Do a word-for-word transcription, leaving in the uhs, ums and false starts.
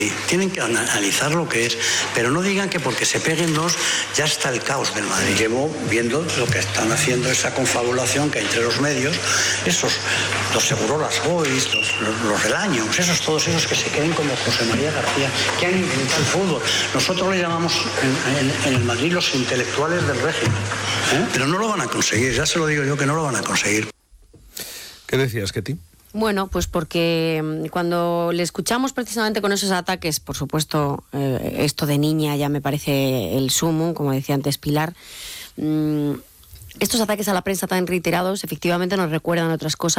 Tienen que analizar lo que es, pero no digan que porque se peguen dos ya está el caos del Madrid. Llevo viendo lo que están haciendo, esa confabulación que hay entre los medios, esos, los Segurolas Boys, los, los, los Relaños, esos, todos esos que se queden como José María García, que han inventado el fútbol. Nosotros le llamamos en, en, en el Madrid los intelectuales del régimen, ¿eh? Pero no lo van a conseguir, ya se lo digo yo que no lo van a conseguir. ¿Qué decías, Ketty? Bueno, pues porque cuando le escuchamos precisamente con esos ataques, por supuesto, eh, esto de niña ya me parece el sumum, como decía antes Pilar, mmm, estos ataques a la prensa tan reiterados efectivamente nos recuerdan otras cosas.